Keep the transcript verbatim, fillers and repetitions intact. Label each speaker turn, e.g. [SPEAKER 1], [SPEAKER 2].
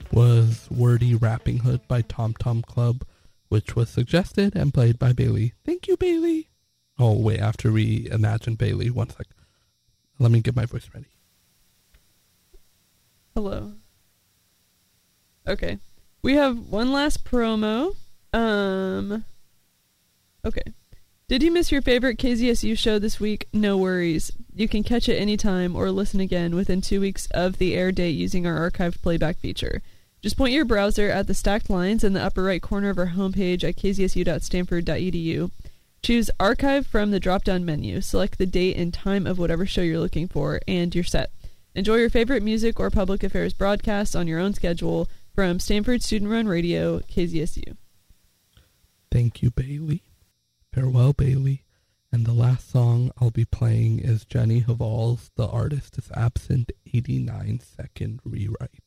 [SPEAKER 1] was Wordy Rapping Hood by Tom Tom Club, which was suggested and played by Bailey. Thank you, Bailey. Oh, wait, after we imagine Bailey, one sec. Let me get my voice ready.
[SPEAKER 2] Hello. Okay. We have one last promo. Um, okay. Did you miss your favorite K Z S U show this week? No worries. You can catch it anytime or listen again within two weeks of the air date using our archived playback feature. Just point your browser at the stacked lines in the upper right corner of our homepage at k z s u dot stanford dot e d u. Choose Archive from the drop-down menu. Select the date and time of whatever show you're looking for, and you're set. Enjoy your favorite music or public affairs broadcasts on your own schedule from Stanford Student-Run Radio, K Z S U.
[SPEAKER 1] Thank you, Bailey. Farewell, Bailey. And the last song I'll be playing is Jenny Haval's The Artist is Absent eighty-nine second Rewrite.